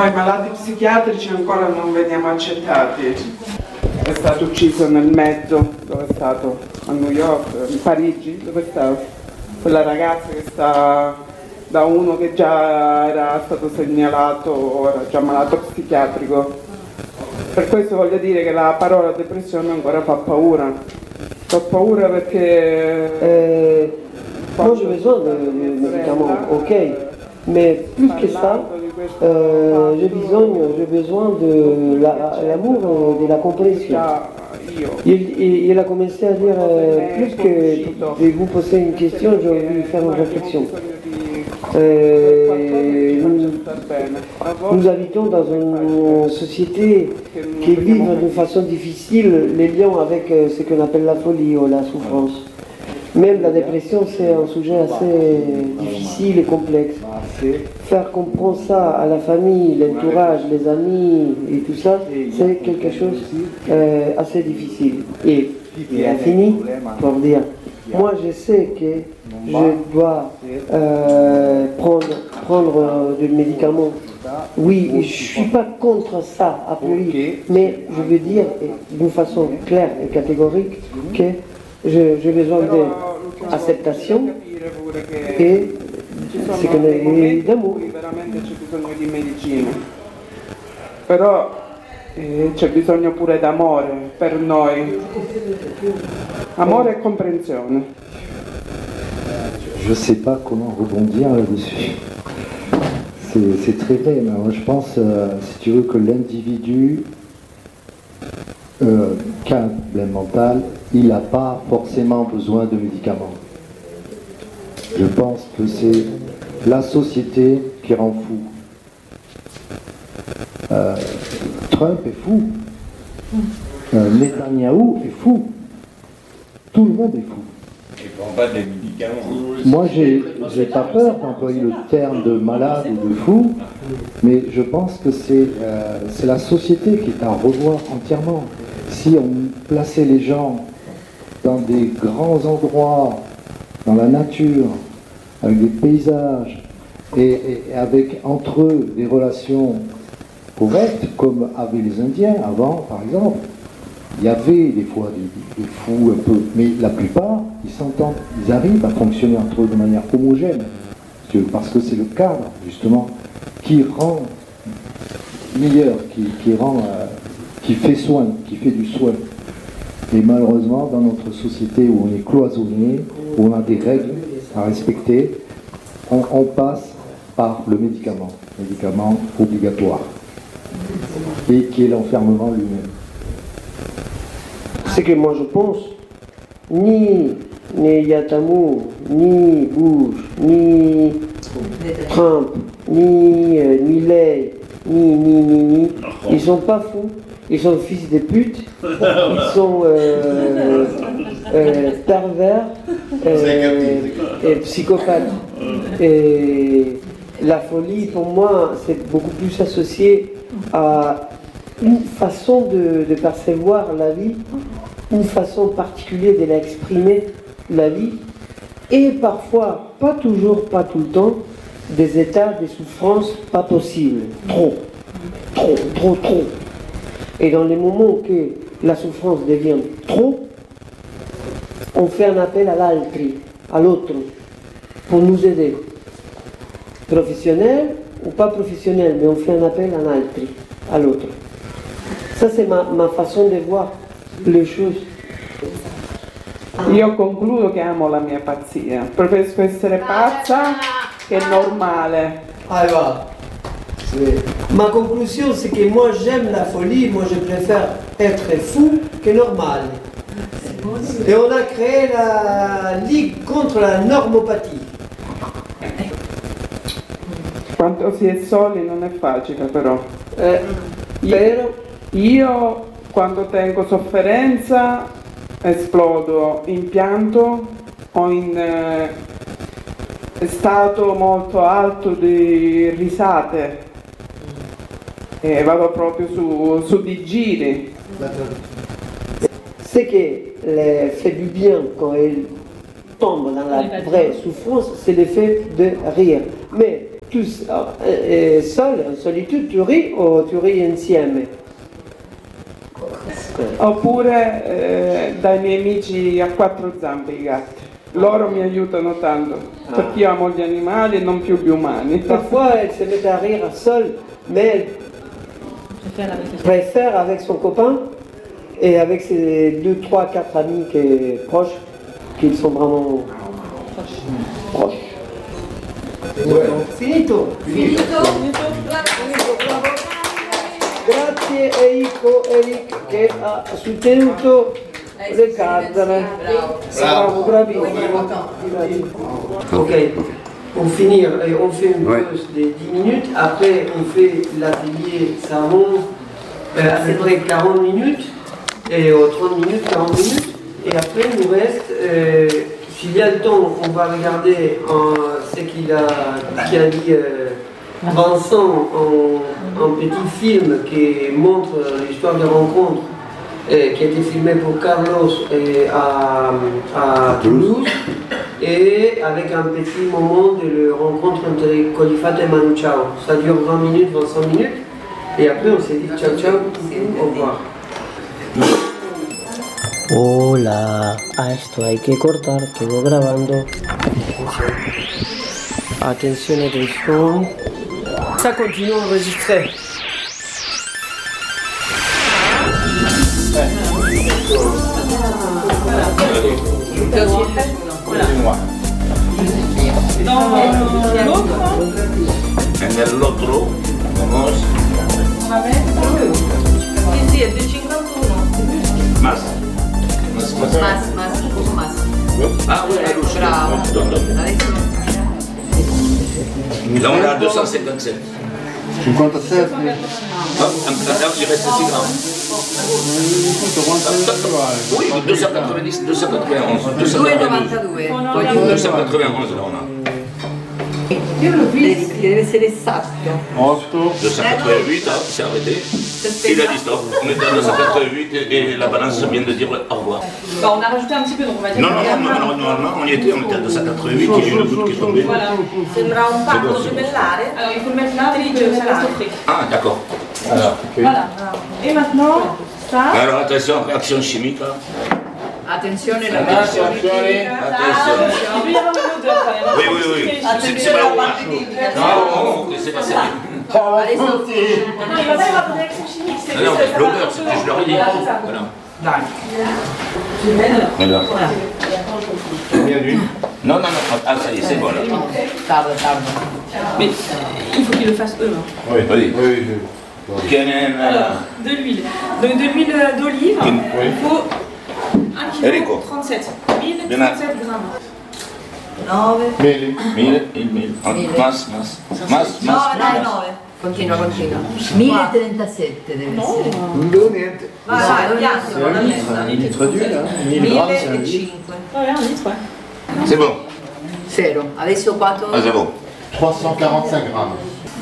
ai malati psichiatrici ancora non veniamo accettati. È stato ucciso nel mezzo, dove è stato? A New York, in Parigi, dove sta quella ragazza che sta da uno che già era stato segnalato, era già malato psichiatrico. Per questo voglio dire che la parola depressione ancora fa paura. Fa paura perché... moi j'ai besoin de médicaments, ok, mais plus que ça, j'ai besoin de l'amour et de la compréhension. Il a commencé à dire, plus que de vous poser une question, j'ai envie de faire une réflexion. Nous habitons dans une société qui vit de façon difficile les liens avec ce qu'on appelle la folie ou la souffrance. Même la dépression, c'est un sujet assez difficile et complexe. Faire comprendre ça à la famille, l'entourage, les amis et tout ça, c'est quelque chose assez difficile. Et il a fini pour dire, moi je sais que je dois prendre des médicaments. Oui, je ne suis pas contre ça, a priori, mais je veux dire d'une façon claire et catégorique que j'ai besoin d'acceptation e secondo me d'amour. Veramente c'è bisogno di medicina, però c'è bisogno pure d'amore per noi, amore e comprensione. Je ne sais pas comment rebondir là-dessus. C'est très vrai, mais moi je pense, si tu veux, que l'individu qui a un problème mental, il n'a pas forcément besoin de médicaments. Je pense que c'est la société qui rend fou. Trump est fou. Netanyahou est fou. Tout le monde est fou. Il ne prend pas des médicaments. Moi, j'ai pas peur d'employer le terme de malade ou de fou, mais je pense que c'est la société qui est à revoir entièrement. Si on plaçait les gens dans des grands endroits, dans la nature, avec des paysages, et avec entre eux des relations correctes, comme avaient les Indiens avant, par exemple, il y avait des fois des fous un peu, mais la plupart, ils s'entendent, ils arrivent à fonctionner entre eux de manière homogène, parce que c'est le cadre, justement, qui rend meilleur, qui fait soin, qui fait du soin. Et malheureusement, dans notre société où on est cloisonné, où on a des règles à respecter, on passe par le médicament obligatoire, et qui est l'enfermement lui-même. C'est que moi je pense, ni Netanyahu, ni Bush, ni Trump, ni Milei, ni, ils sont pas fous, ils sont fils de pute, ils sont pervers et psychopathes. Et la folie, pour moi, c'est beaucoup plus associé à une façon de percevoir la vie, une façon particulière de l'exprimer, la vie, et parfois, pas toujours, pas tout le temps, des états de souffrance pas possibles, trop. Et dans les moments que la souffrance devient trop, on fait un appel à l'altri, à l'autre, pour nous aider. Professionnel ou pas professionnel, mais on fait un appel à l'altri, à l'autre. Ça, c'est ma façon de voir le choses. Io concludo che amo la mia pazzia. Preferisco essere pazza che normale. Alors, ma conclusion, c'est que moi, j'aime la folie. Moi, je préfère être fou que normal. Et on a créé la Ligue contre la normopathie. Quando si è soli non è facile però. Io quando tengo sofferenza esplodo in pianto o in stato molto alto di risate e vado proprio su di giri. C'est que fait du bien quand elle tombe dans la vraie souffrance, c'est le fait de rire. Mais tous seul, en solitude, tu ris o tu ris insieme? Oppure dai miei amici a quattro zampe, i gatti. Loro mi aiutano tanto, perché io amo gli animali e non più gli umani. Parfois, elle se met à rire seule, mais elle préfère avec son copain et avec ses 2, 3, 4 amis proches, qu'ils sont vraiment proches. Finito. Grazie Eric che ha sostenuto le cadre. Bravo, bravissimo. Ok, pour finir, on fait une pause de 10 minutes. Après, on fait l'atelier savon à peu près 40 minutes, et 30 minutes, 40 minutes. Et après, il nous reste, s'il y a le temps, on va regarder ce qu'a dit Vincent, un petit film qui montre l'histoire de rencontre qui a été filmé pour Carlos à Toulouse, et avec un petit moment de rencontre entre Colifate et Manu Chao. Ça dure 20 minutes, 25 minutes, et après on s'est dit ciao ciao, au revoir. Hola, esto hay que cortar, quedo grabando. Attention, attention. Ça continue à enregistrer. En el otro, vamos. Sì, è del 51. Más. Un poco más. Ah, oui, la louche. Bravo. Adesso. Là, on est à 257. 57, mais... Il reste 6 grammes. Oui, 290, 291. 2,92. 291, là, on a. Deve essere esatto. 288, c'est arrêté. Il a dit stop. On était à 288 et la balance vient de dire au revoir. Bah, on a rajouté un petit peu, donc on va dire. Non, on était à 288, il y a eu une goutte qui est tombée. Voilà. Sembra un pacco gemellare. Alors il faut le mettre là, et ça reste au fric. Ah, d'accord. Voilà. Et maintenant, ça. Alors attention, réaction chimique. Attenzione la Attention. Il peut y avoir une odeur quand même. Oui. Attenzione alla parte di. Non, c'est pas sérieux. Adesso. Non, il va pas y avoir de réaction chimique. C'est Non, l'odeur, c'est ce que je leur ai dit. Voilà. Non, ah ça y est, c'est bon là. Tardo. Mais il faut qu'ils le fassent eux. Oui. Alors, de l'huile. Donc de l'huile d'olive, il faut 1 kg 37. 1037 grammes. 1000. Mas. No, dai, 9. Continua. 1037 deve essere. Non, niente. Vai, bianco, non Un litre d'huile, hein. 1000 grammes, c'est un litre. 1005. Ouais, un litre, ouais. C'est bon. Zero. Adesso quanto? Ah, c'est bon. 345 grammes.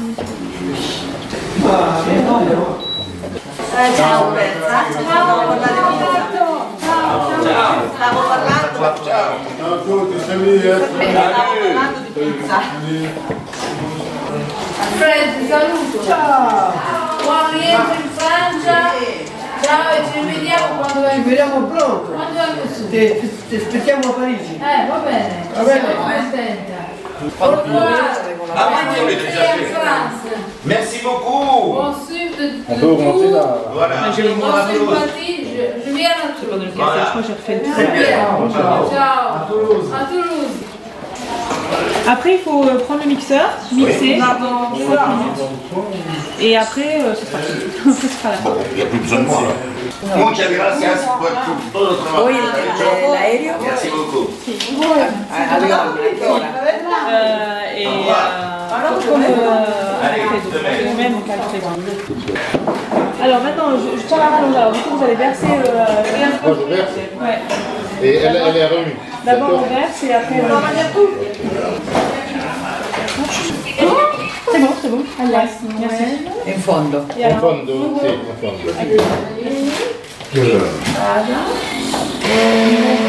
Ciao, Berta. Stavo parlando. Ciao a tutti, saluti. Stavo parlando di pizza. Fred, saluto. Ciao. Buon rientro in Francia. Ciao e ci rivediamo quando vai. Ci vediamo pronto. Quando vengo su. Ti aspettiamo a Parigi. Va bene. Va bene. Sono contenta. Au revoir. Ah, oui, on est déjà Et en fait. France. Merci beaucoup. Bon sud de On peut augmenter la... Voilà. bonne sympathie. Je viens à Toulouse. Je crois que j'ai refait le Je viens. Ciao. Ciao. À Toulouse. À Toulouse. Après, il faut prendre le mixeur, mixer. Et après, ce sera tout. Ce sera la fin. Il n'y a plus besoin de moi. Muchas gracias por todo el trabajo. L'aéreo. Merci beaucoup. Alors maintenant, je tiens la rallonge. Alors du coup, vous allez verser. Moi, je verse. Ouais. Et elle est remue. D'abord on verse et après on C'est bon. Allez, merci. In fondo. Et En alors, fondo, sì, in fondo.